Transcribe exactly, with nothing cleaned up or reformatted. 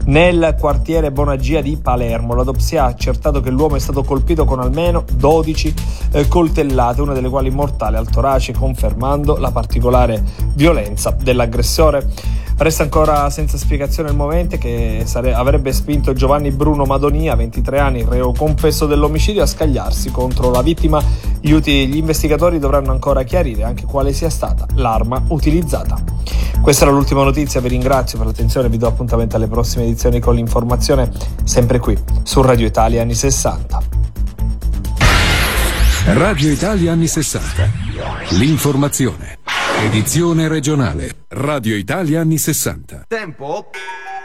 nel quartiere Bonagia di Palermo. L'autopsia ha accertato che l'uomo è stato colpito con almeno dodici eh, coltellate, una delle quali mortale al torace, confermando la particolare violenza dell'aggressore. Resta ancora senza spiegazione il movente che sare- avrebbe spinto Giovanni Bruno Madonia, ventitré anni, reo confesso dell'omicidio, a scagliarsi contro la vittima. Gli, uti- gli investigatori dovranno ancora chiarire anche quale sia stata l'arma utilizzata. Questa era l'ultima notizia, vi ringrazio per l'attenzione, vi do appuntamento alle prossime edizioni con l'informazione, sempre qui su Radio Italia anni sessanta. Radio Italia anni sessanta. L'informazione. Edizione regionale. Radio Italia anni sessanta. Tempo